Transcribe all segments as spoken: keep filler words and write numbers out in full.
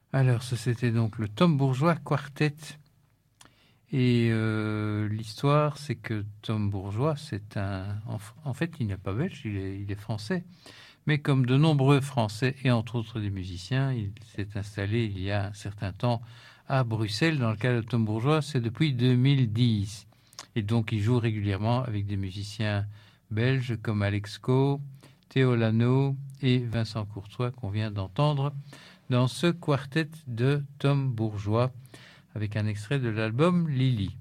Alors, ça, c'était donc le Tom Bourgeois Quartet. Et euh, l'histoire, c'est que Tom Bourgeois, c'est un... En, en fait, il n'est pas belge, il est, il est français. Mais comme de nombreux Français, et entre autres des musiciens, il s'est installé il y a un certain temps à Bruxelles. Dans le cas de Tom Bourgeois, c'est depuis deux mille dix. Et donc, il joue régulièrement avec des musiciens belges comme Alex Co, Théo Lano et Vincent Courtois, qu'on vient d'entendre dans ce quartet de Tom Bourgeois, avec un extrait de l'album Lily,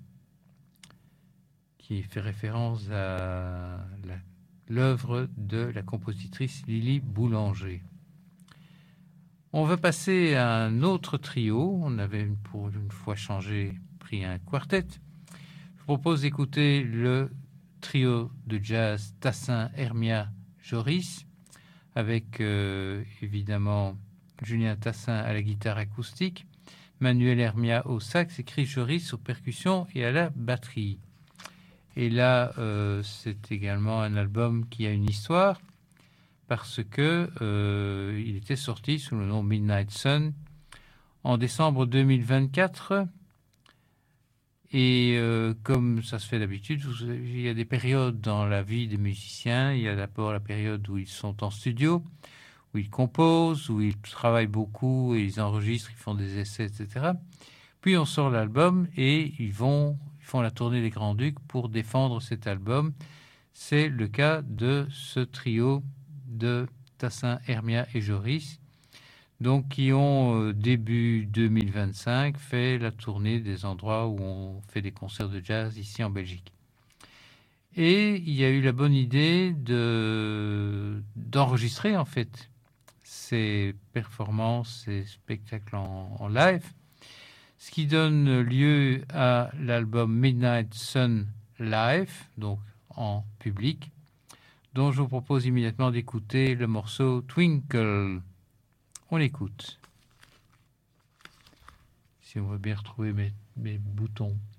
qui fait référence à la, l'œuvre de la compositrice Lily Boulanger. On va passer à un autre trio. On avait pour une fois changé, pris un quartet. Je vous propose d'écouter le trio de jazz Tassin, Hermia, Joris, avec euh, évidemment Julien Tassin à la guitare acoustique, Manuel Hermia au sax et Chris Joris aux percussions et à la batterie. Et là, euh, c'est également un album qui a une histoire, parce que euh, il était sorti sous le nom Midnight Sun en décembre deux mille vingt-quatre. Et euh, comme ça se fait d'habitude, il y a des périodes dans la vie des musiciens. Il y a d'abord la période où ils sont en studio, où ils composent, où ils travaillent beaucoup, et ils enregistrent, ils font des essais, et cetera. Puis on sort l'album et ils vont, ils font la tournée des Grands Ducs pour défendre cet album. C'est le cas de ce trio de Tassin, Hermia et Joris, donc qui ont euh, début deux mille vingt-cinq fait la tournée des endroits où on fait des concerts de jazz ici en Belgique. Et il y a eu la bonne idée de d'enregistrer en fait ces performances, ces spectacles en, en live, ce qui donne lieu à l'album Midnight Sun Live, donc en public, dont je vous propose immédiatement d'écouter le morceau Twinkle. On écoute. Si on veut bien retrouver mes, mes boutons.